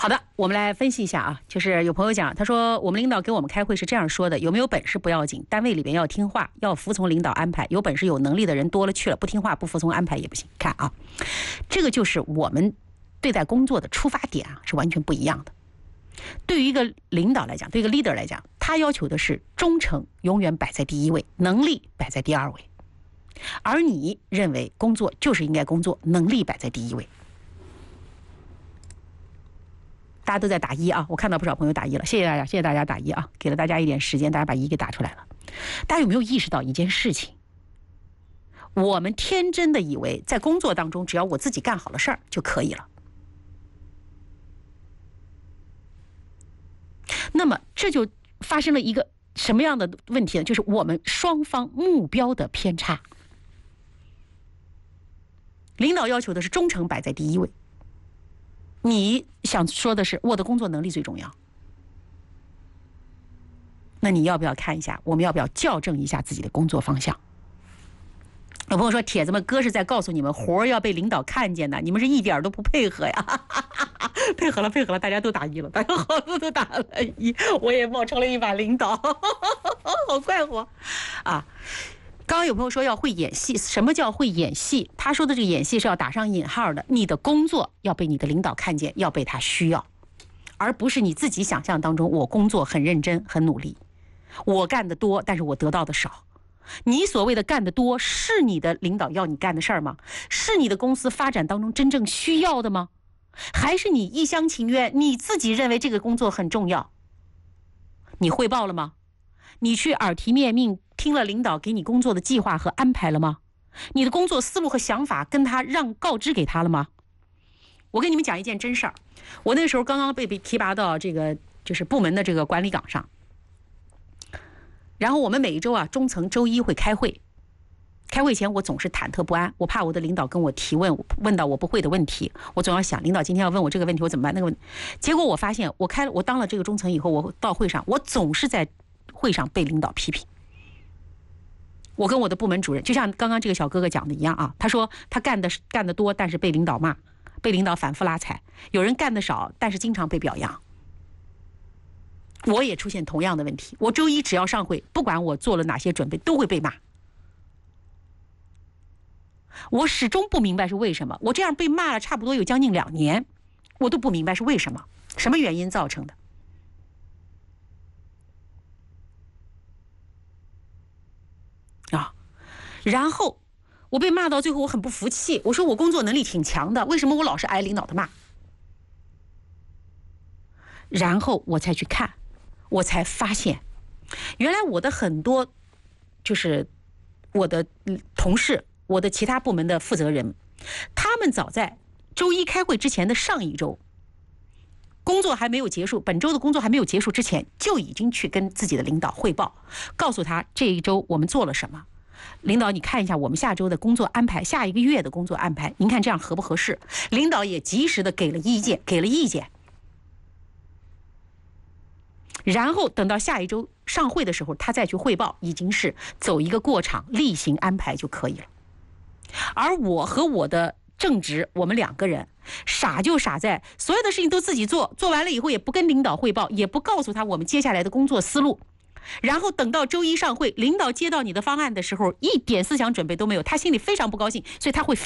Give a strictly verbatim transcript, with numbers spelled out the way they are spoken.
好的，我们来分析一下啊，就是有朋友讲，他说我们领导给我们开会是这样说的，有没有本事不要紧，单位里边要听话，要服从领导安排，有本事有能力的人多了去了，不听话不服从安排也不行。看啊，这个就是我们对待工作的出发点啊，是完全不一样的。对于一个领导来讲，对于一个 leader 来讲，他要求的是忠诚永远摆在第一位，能力摆在第二位，而你认为工作就是应该工作，能力摆在第一位。大家都在打一啊，我看到不少朋友打一了，谢谢大家，谢谢大家打一啊，给了大家一点时间，大家把一给打出来了。大家有没有意识到一件事情？我们天真的以为在工作当中，只要我自己干好了事儿就可以了。那么这就发生了一个什么样的问题呢？就是我们双方目标的偏差。领导要求的是忠诚摆在第一位，你想说的是我的工作能力最重要。那你要不要看一下，我们要不要校正一下自己的工作方向？有朋友说，帖子们哥是在告诉你们活儿要被领导看见的，你们是一点都不配合呀。配合了配合了，大家都打一了，大家好多都打了一，我也冒充了一把领导。好快活啊。刚刚有朋友说要会演戏，什么叫会演戏？他说的这个演戏是要打上引号的，你的工作要被你的领导看见，要被他需要，而不是你自己想象当中我工作很认真很努力，我干得多但是我得到的少。你所谓的干得多，是你的领导要你干的事儿吗？是你的公司发展当中真正需要的吗？还是你一厢情愿，你自己认为这个工作很重要？你汇报了吗？你去耳提面命听了领导给你工作的计划和安排了吗？你的工作思路和想法跟他让告知给他了吗？我跟你们讲一件真事儿，我那时候刚刚被被提拔到这个就是部门的这个管理岗上，然后我们每一周啊中层周一会开会，开会前我总是忐忑不安，我怕我的领导跟我提问，问到我不会的问题，我总要想领导今天要问我这个问题我怎么办那个问题。结果我发现我开我当了这个中层以后，我到会上我总是在会上被领导批评。我跟我的部门主任就像刚刚这个小哥哥讲的一样啊，他说他干的干得多，但是被领导骂，被领导反复拉踩；有人干得少，但是经常被表扬。我也出现同样的问题，我周一只要上会，不管我做了哪些准备，都会被骂。我始终不明白是为什么，我这样被骂了差不多有将近两年，我都不明白是为什么，什么原因造成的。啊，然后我被骂到最后，我很不服气，我说我工作能力挺强的，为什么我老是挨领导的骂？然后我才去看，我才发现，原来我的很多就是我的同事，我的其他部门的负责人，他们早在周一开会之前的上一周，工作还没有结束，本周的工作还没有结束之前，就已经去跟自己的领导汇报，告诉他这一周我们做了什么。领导，你看一下我们下周的工作安排，下一个月的工作安排，您看这样合不合适？领导也及时的给了意见，给了意见。然后等到下一周上会的时候，他再去汇报，已经是走一个过场，例行安排就可以了。而我和我的正职，我们两个人傻就傻在所有的事情都自己做，做完了以后也不跟领导汇报，也不告诉他我们接下来的工作思路。然后等到周一上会，领导接到你的方案的时候，一点思想准备都没有，他心里非常不高兴，所以他会